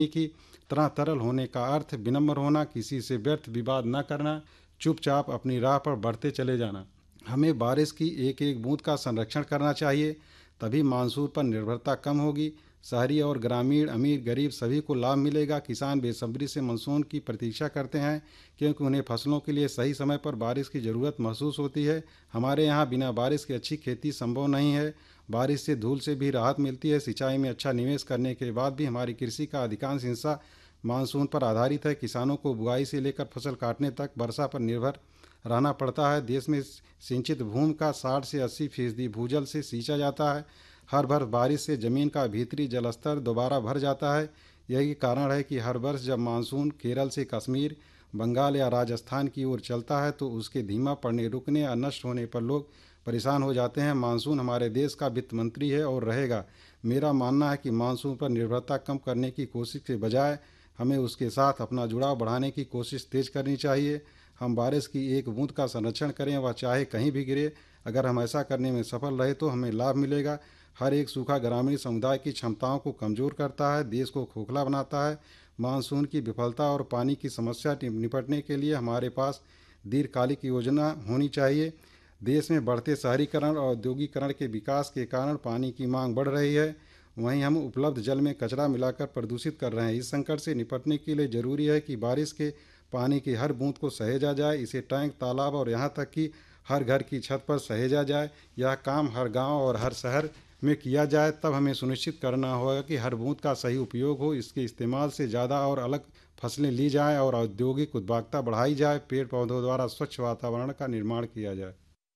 की तरह तरल होने का अर्थ विनम्र होना, किसी से व्यर्थ विवाद न करना, चुपचाप अपनी राह पर बढ़ते चले जाना। हमें बारिश की एक एक बूंद का संरक्षण करना चाहिए, तभी मानसून पर निर्भरता कम होगी। शहरी और ग्रामीण, अमीर गरीब सभी को लाभ मिलेगा। किसान बेसब्री से मानसून की प्रतीक्षा करते हैं, क्योंकि उन्हें फसलों के लिए सही समय पर बारिश की ज़रूरत महसूस होती है। हमारे यहाँ बिना बारिश की अच्छी खेती संभव नहीं है। बारिश से धूल से भी राहत मिलती है। सिंचाई में अच्छा निवेश करने के बाद भी हमारी कृषि का अधिकांश हिस्सा मानसून पर आधारित है। किसानों को बुआई से लेकर फसल काटने तक वर्षा पर निर्भर रहना पड़ता है। देश में सिंचित भूमि का 60 से 80% भूजल से सींचा जाता है। हर वर्ष बारिश से जमीन का भीतरी जलस्तर दोबारा भर जाता है। यही कारण है कि हर वर्ष जब मानसून केरल से कश्मीर, बंगाल या राजस्थान की ओर चलता है तो उसके धीमा पड़ने, रुकने या नष्ट होने पर लोग परेशान हो जाते हैं। मानसून हमारे देश का वित्त मंत्री है और रहेगा। मेरा मानना है कि मानसून पर निर्भरता कम करने की कोशिश के बजाय हमें उसके साथ अपना जुड़ाव बढ़ाने की कोशिश तेज करनी चाहिए। हम बारिश की एक बूंद का संरक्षण करें, वह चाहे कहीं भी गिरे। अगर हम ऐसा करने में सफल रहे तो हमें लाभ मिलेगा। हर एक सूखा ग्रामीण समुदाय की क्षमताओं को कमज़ोर करता है, देश को खोखला बनाता है। मानसून की विफलता और पानी की समस्या निपटने के लिए हमारे पास दीर्घकालिक योजना होनी चाहिए। देश में बढ़ते शहरीकरण और औद्योगिकरण के विकास के कारण पानी की मांग बढ़ रही है। वहीं हम उपलब्ध जल में कचरा मिलाकर प्रदूषित कर रहे हैं। इस संकट से निपटने के लिए ज़रूरी है कि बारिश के पानी की हर बूंद को सहेजा जाए। इसे टैंक, तालाब और यहाँ तक कि हर घर की छत पर सहेजा जाए। यह काम हर गांव और हर शहर में किया जाए। तब हमें सुनिश्चित करना होगा कि हर बूंद का सही उपयोग हो। इसके इस्तेमाल से ज़्यादा और अलग फसलें ली जाएं और औद्योगिक उत्पादकता बढ़ाई जाए। पेड़ पौधों द्वारा स्वच्छ वातावरण का निर्माण किया जाए।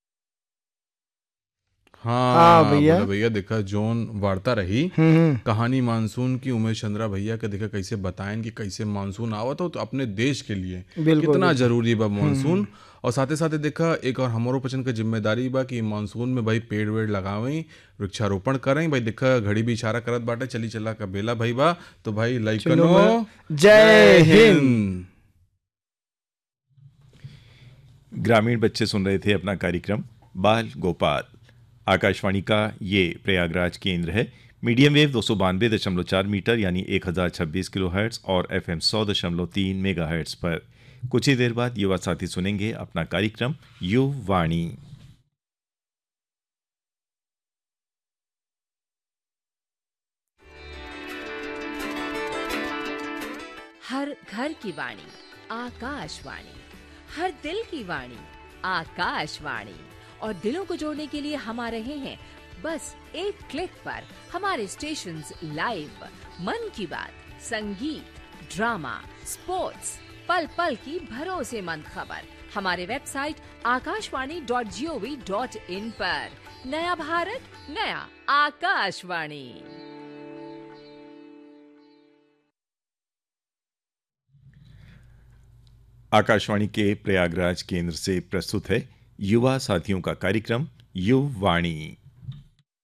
हाँ हाँ भैया। बोला भैया, देखा जोन वार्ता रही हम्म। कहानी मानसून की। उमेश चंद्रा भैया के देखा कैसे बताएं कि कैसे मानसून आवत हो तो अपने देश के लिए बिल्कुल कितना बिल्कुल। जरूरी बा मानसून। और साथे साथे देखा एक और हमारो पचन का जिम्मेदारी बा कि मानसून में भाई पेड़ वेड़ लगावें, वृक्षारोपण करें। भाई देखा घड़ी भी इशारा करत बाटे, चली चला का बेला भाई बा। तो भाई चलो लइकनो, मैं, जय जय हिंद। हिंद। ग्रामीण बच्चे सुन रहे थे अपना कार्यक्रम बाल गोपाल। आकाशवाणी का ये प्रयागराज केंद्र है। मीडियम वेव 292.4 मीटर यानी 1026 किलोहर्ट्ज़ और FM 100.3 मेगाहर्ट्ज़ पर। कुछ ही देर बाद युवा साथी सुनेंगे अपना कार्यक्रम युवाणी। हर घर की वाणी आकाशवाणी, हर दिल की वाणी आकाशवाणी। और दिलों को जोड़ने के लिए हम आ रहे हैं बस एक क्लिक पर। हमारे स्टेशंस लाइव, मन की बात, संगीत, ड्रामा, स्पोर्ट्स, पल पल की भरोसेमंद खबर हमारे वेबसाइट akashwani.gov.in पर। नया भारत, नया आकाशवाणी। आकाशवाणी के प्रयागराज केंद्र से प्रस्तुत है युवा साथियों का कार्यक्रम युवाणी।